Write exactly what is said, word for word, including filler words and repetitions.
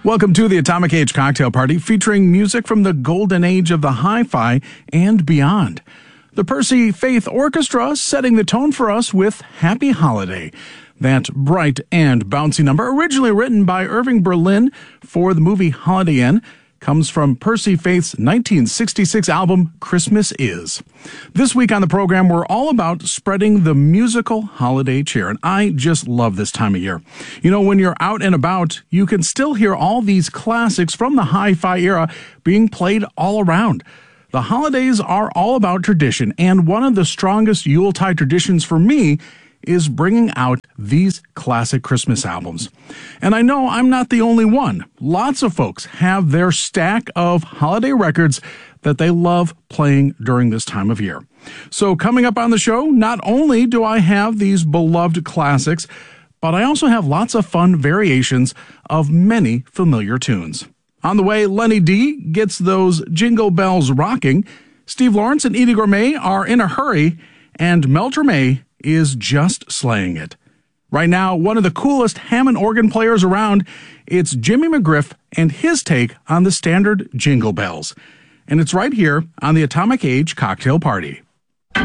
Welcome to the Atomic Age Cocktail Party, featuring music from the golden age of the hi-fi and beyond. The Percy Faith Orchestra setting the tone for us with Happy Holiday. That bright and bouncy number, originally written by Irving Berlin for the movie Holiday Inn, comes from Percy Faith's nineteen sixty-six album, Christmas Is. This week on the program, we're all about spreading the musical holiday cheer, and I just love this time of year. You know, when you're out and about, you can still hear all these classics from the hi-fi era being played all around. The holidays are all about tradition, and one of the strongest Yuletide traditions for me is bringing out these classic Christmas albums. And I know I'm not the only one. Lots of folks have their stack of holiday records that they love playing during this time of year. So coming up on the show, not only do I have these beloved classics, but I also have lots of fun variations of many familiar tunes. On the way, Lenny D gets those jingle bells rocking. Steve Lawrence and Eydie Gormé are in a hurry, and Mel Torme is just slaying it. Right now, one of the coolest Hammond organ players around, it's Jimmy McGriff and his take on the standard Jingle Bells. And it's right here on the Atomic Age Cocktail Party.